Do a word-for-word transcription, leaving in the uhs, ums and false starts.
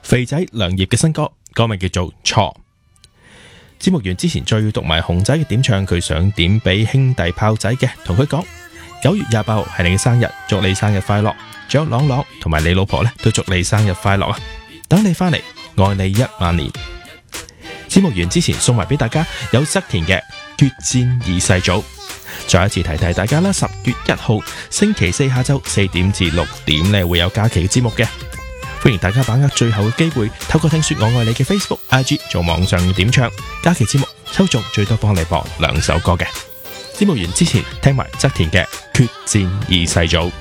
肥仔梁葉嘅新歌，歌名叫做錯。節目完之前再要讀埋熊仔嘅點唱，佢想點俾兄弟炮仔嘅，同佢講九月廿八號係你嘅生日，祝你生日快樂。仲有朗朗同埋你老婆呢，都祝你生日快樂啊！等你返嚟，愛你一萬年。節目完之前送埋俾大家有側田嘅決戰二世祖。再一次提提大家啦，十月一號星期四下晝四點至六點呢會有假期嘅節目嘅，歡迎大家把握最後嘅機會，透過聽說我愛你嘅 Facebook、I G 做網上點唱。假期節目抽中最多幫你播兩首歌嘅。節目完之前聽埋側田嘅決戰二世祖。